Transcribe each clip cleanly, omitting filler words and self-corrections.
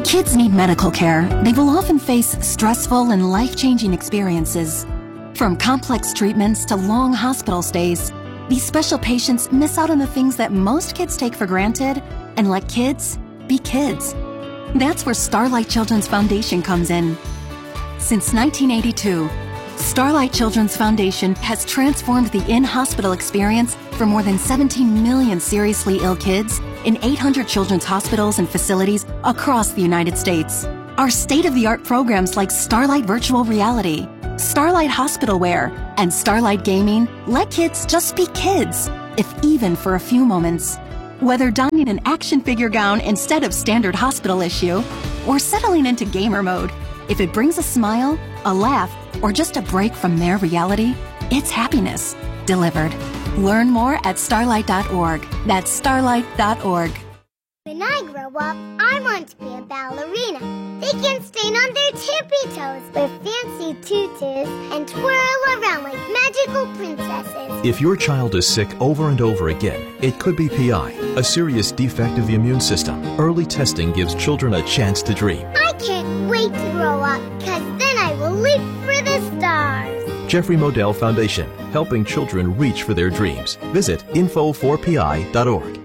kids need medical care, they will often face stressful and life-changing experiences. From complex treatments to long hospital stays, these special patients miss out on the things that most kids take for granted and let kids be kids. That's where Starlight Children's Foundation comes in. Since 1982, Starlight Children's Foundation has transformed the in-hospital experience for more than 17 million seriously ill kids in 800 children's hospitals and facilities across the United States. Our state-of-the-art programs like Starlight Virtual Reality, Starlight Hospital Wear, and Starlight Gaming let kids just be kids, if even for a few moments. Whether donning an action figure gown instead of standard hospital issue, or settling into gamer mode, if it brings a smile, a laugh, or just a break from their reality, it's happiness delivered. Learn more at starlight.org. That's starlight.org. When I grow up, I want to be a ballerina. They can stand on their tippy toes with fancy tutus and twirl around like magical princesses. If your child is sick over and over again, it could be PI, a serious defect of the immune system. Early testing gives children a chance to dream. I can't wait to grow up, because then I will leap for the stars. Jeffrey Modell Foundation, helping children reach for their dreams. Visit info4pi.org.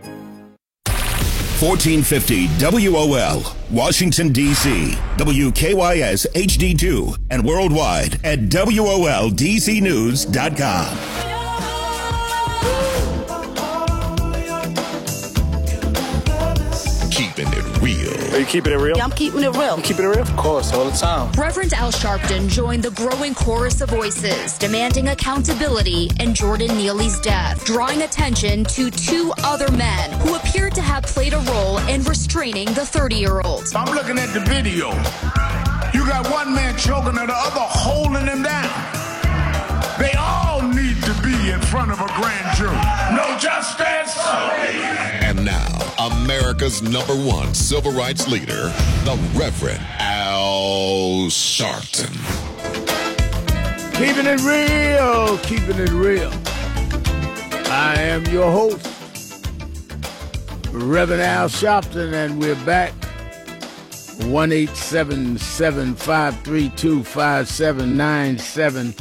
1450 WOL, Washington, D.C., WKYS HD2, and worldwide at WOLDCnews.com. Keeping it real. Are you keeping it real? Yeah, I'm keeping it real. I'm keeping it real? Of course, all the time. Reverend Al Sharpton joined the growing chorus of voices demanding accountability in Jordan Neely's death, drawing attention to two other men who appeared to have played a role in restraining the 30-year-old. I'm looking at the video. You got one man choking and the other holding him down. They all need to be in front of a grand jury. No justice. And now, America's #1 civil rights leader, the Reverend Al Sharpton. Keeping it real, keeping it real. I am your host, Reverend Al Sharpton, and we're back. 1-877-532-5797.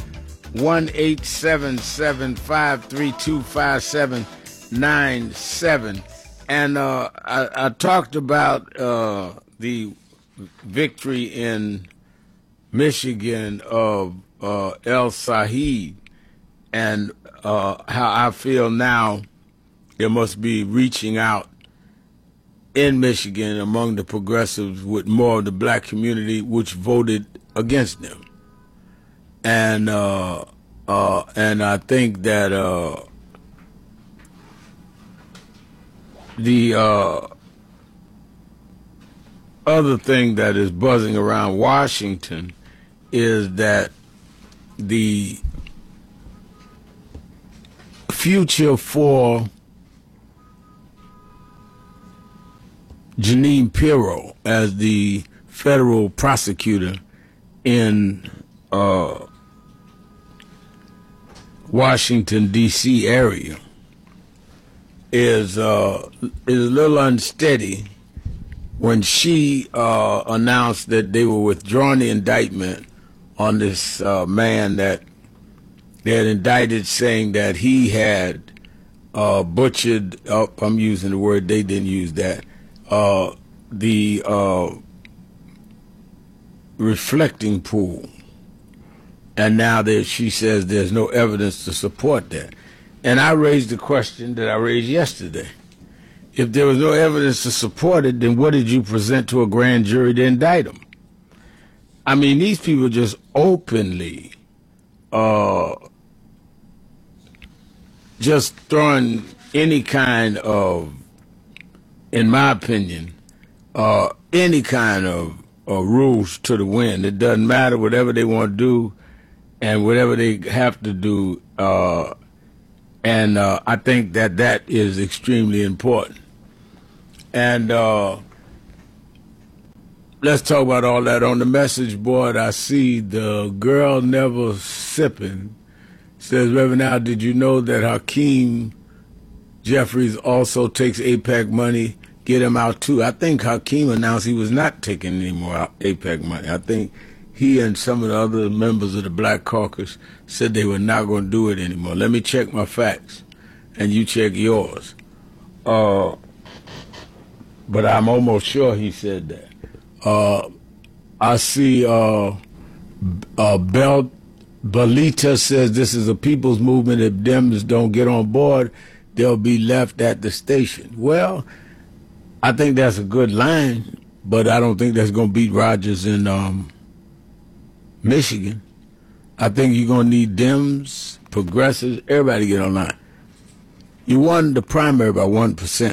1-877-532-5797. And I talked about the victory in Michigan of El Said and how I feel now there must be reaching out in Michigan among the progressives with more of the black community which voted against them. And I think that the other thing that is buzzing around Washington is that the future for Jeanine Pirro as the federal prosecutor in Washington, D.C. area is a little unsteady when she announced that they were withdrawing the indictment on this man that they had indicted, saying that he had butchered up, I'm using the word, they didn't use that, the reflecting pool. And now she says there's no evidence to support that. And I raised the question that I raised yesterday. If there was no evidence to support it, then what did you present to a grand jury to indict them? I mean, these people just openly just throwing any kind of, in my opinion, any kind of rules to the wind. It doesn't matter, whatever they want to do and whatever they have to do. And I think that is extremely important. And let's talk about all that. On the message board, I see the girl never sipping says, Reverend Al, did you know that Hakeem Jeffries also takes AIPAC money, get him out too. I think Hakeem announced he was not taking any more AIPAC money. I think he and some of the other members of the Black Caucus said they were not going to do it anymore. Let me check my facts, and you check yours. But I'm almost sure he said that. I see Belita says this is a people's movement. If Dems don't get on board, they'll be left at the station. Well, I think that's a good line, but I don't think that's going to beat Rogers in Michigan. I think you're going to need Dems, progressives, everybody to get online. You won the primary by 1%.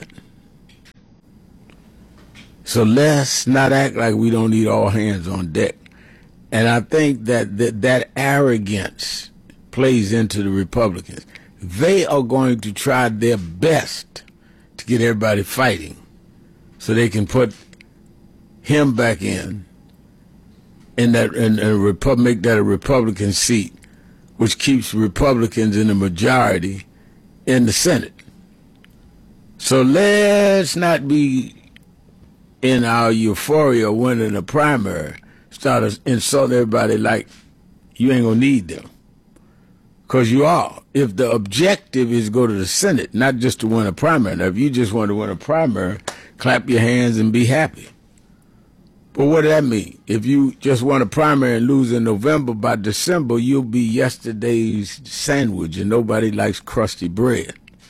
So let's not act like we don't need all hands on deck. And I think that arrogance plays into the Republicans. They are going to try their best to get everybody fighting so they can put him back in that and make that a Republican seat, which keeps Republicans in the majority in the Senate. So let's not be in our euphoria winning the primary, start insulting everybody like you ain't gonna need them. Because you are. If the objective is go to the Senate, not just to win a primary. Now, if you just want to win a primary, clap your hands and be happy. But what does that mean? If you just won a primary and lose in November, by December, you'll be yesterday's sandwich, and nobody likes crusty bread.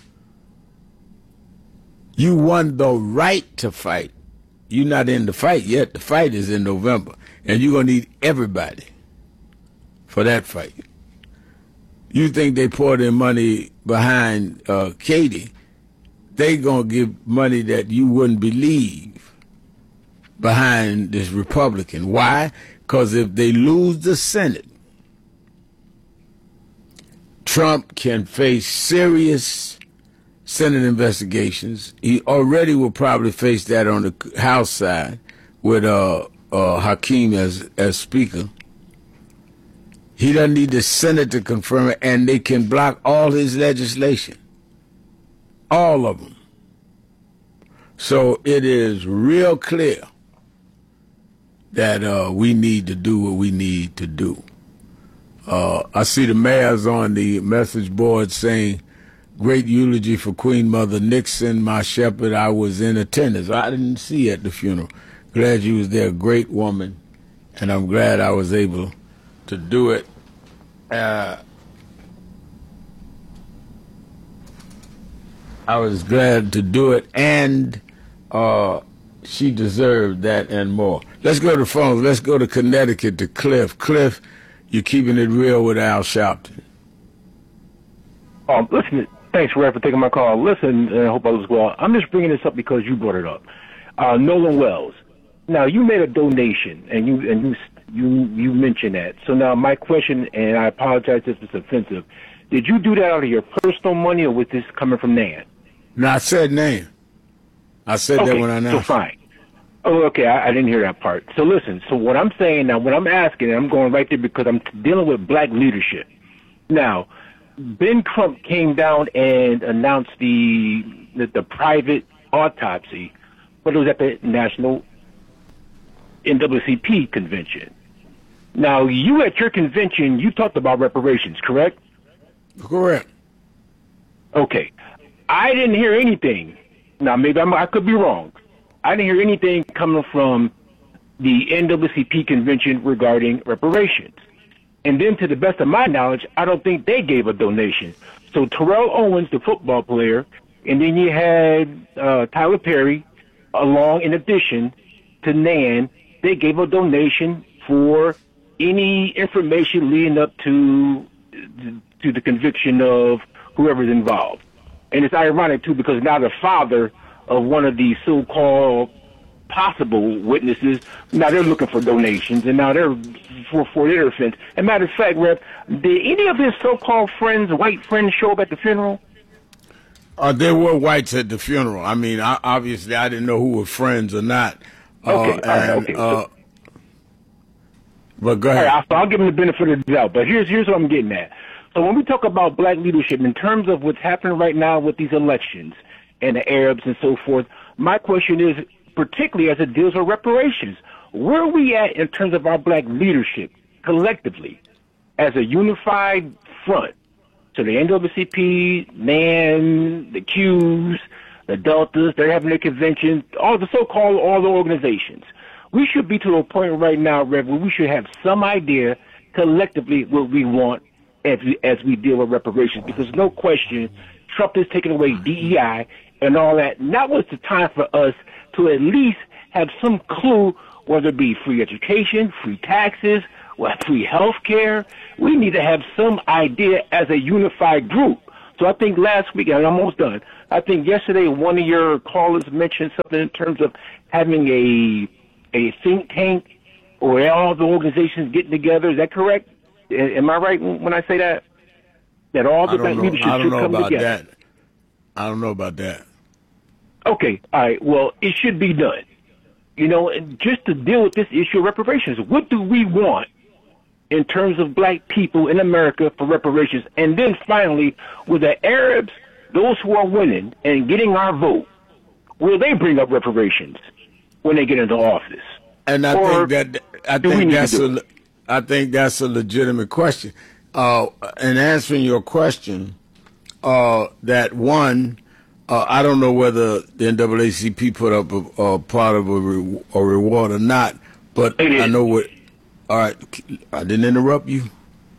You won the right to fight. You're not in the fight yet. The fight is in November. And you're going to need everybody for that fight. You think they poured in money behind Katie, they going to give money that you wouldn't believe behind this Republican. Why? Because if they lose the Senate, Trump can face serious Senate investigations. He already will probably face that on the House side with Hakeem as Speaker. He doesn't need the Senate to confirm it, and they can block all his legislation. All of them. So it is real clear that we need to do what we need to do. I see the mayors on the message board saying, great eulogy for Queen Mother Nixon, my shepherd. I was in attendance. I didn't see you at the funeral. Glad you was there. Great woman. And I'm glad I was able to do it. I was glad to do it, and she deserved that and more. Let's go to the phones. Let's go to Connecticut to Cliff. Cliff, you're keeping it real with Al Sharpton. Listen, thanks, Rev, for taking my call. Listen, I hope all is well. I'm just bringing this up because you brought it up. Nolan Wells. Now, you made a donation, and you mentioned that. So now my question, and I apologize if it's offensive, did you do that out of your personal money, or was this coming from Nan? No, I said Nan. I said that when I announced. So fine. Oh, okay, I didn't hear that part. So listen, so what I'm saying now, what I'm asking, and I'm going right there because I'm dealing with black leadership. Now, Ben Crump came down and announced the private autopsy, but it was at the National NAACP convention. Now, you at your convention, you talked about reparations, correct? Correct. Okay. I didn't hear anything. Now, maybe I could be wrong. I didn't hear anything coming from the NAACP convention regarding reparations. And then, to the best of my knowledge, I don't think they gave a donation. So Terrell Owens, the football player, and then you had Tyler Perry, along in addition to Nan, they gave a donation for any information leading up to the conviction of whoever's involved. And it's ironic, too, because now the father of one of these so-called possible witnesses, now they're looking for donations, and now they're for their offense. As a matter of fact, Rep, did any of his so-called friends, white friends, show up at the funeral? There were whites at the funeral. I mean, obviously, I didn't know who were friends or not. Okay. But go ahead. All right, so I'll give him the benefit of the doubt. But here's what I'm getting at. So when we talk about black leadership, in terms of what's happening right now with these elections and the Arabs and so forth, My question is, particularly as it deals with reparations, where are we at in terms of our black leadership collectively as a unified front? So the NAACP, NAN, the Qs, the Deltas, they're having their convention, all the so-called all the organizations. We should be to a point right now, Rev, where we should have some idea collectively what we want as we deal with reparations, because no question, Trump is taking away DEI and all that. Now was the time for us to at least have some clue, whether it be free education, free taxes, or free health care. We need to have some idea as a unified group. So I think last week, and I'm almost done, I think yesterday one of your callers mentioned something in terms of having a think tank or all the organizations getting together. Is that correct? Am I right when I say that? That all the black leadership should come together? I don't know about that. Okay, all right. Well, it should be done. You know, and just to deal with this issue of reparations. What do we want in terms of black people in America for reparations? And then finally, with the Arabs, those who are winning and getting our vote, will they bring up reparations when they get into office? And I think that's a legitimate question. In answering your question, that one, I don't know whether the NAACP put up a part of a reward or not, but I know what. All right, I didn't interrupt you,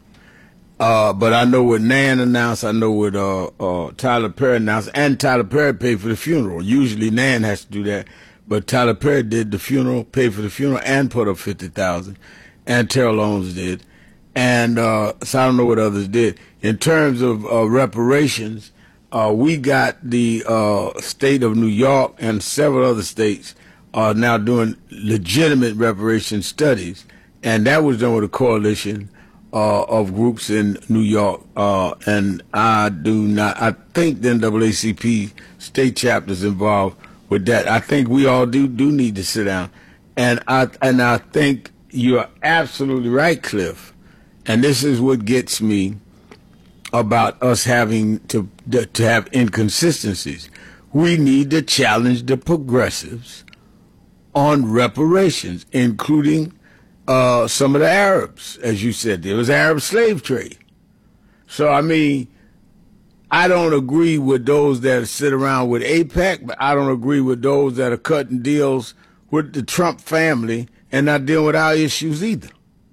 but I know what Nan announced. I know what Tyler Perry announced, and Tyler Perry paid for the funeral. Usually Nan has to do that, but Tyler Perry did the funeral, paid for the funeral, and put up $50,000, and Terrell Owens did, and so I don't know what others did. In terms of reparations, we got the state of New York and several other states are now doing legitimate reparation studies. And that was done with a coalition of groups in New York. And I think the NAACP state chapters involved with that. I think we all do need to sit down. And I think you're absolutely right, Cliff. And this is what gets me about us having to have inconsistencies. We need to challenge the progressives on reparations, including some of the Arabs. As you said, there was Arab slave trade. So, I mean, I don't agree with those that sit around with AIPAC, but I don't agree with those that are cutting deals with the Trump family and not dealing with our issues either.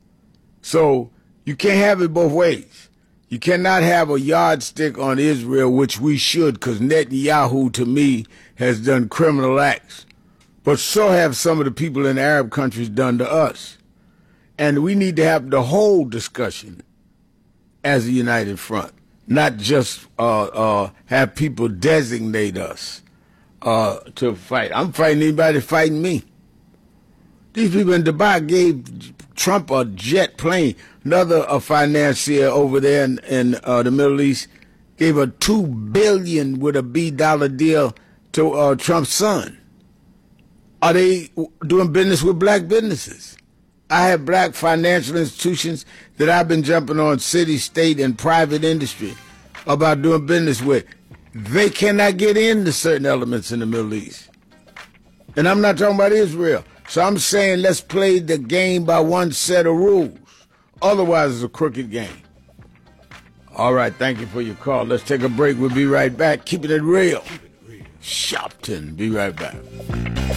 So you can't have it both ways. You cannot have a yardstick on Israel, which we should, because Netanyahu, to me, has done criminal acts. But so have some of the people in Arab countries done to us. And we need to have the whole discussion as a united front, not just have people designate us to fight. I'm fighting anybody fighting me. These people in Dubai gave Trump a jet plane. Another financier over there in the Middle East gave a $2 billion with a B dollar deal to Trump's son. Are they doing business with black businesses? I have black financial institutions that I've been jumping on, city, state, and private industry about doing business with. They cannot get into certain elements in the Middle East. And I'm not talking about Israel. So I'm saying let's play the game by one set of rules. Otherwise, it's a crooked game. All right, thank you for your call. Let's take a break. We'll be right back. Keeping it real. Sharpton, be right back.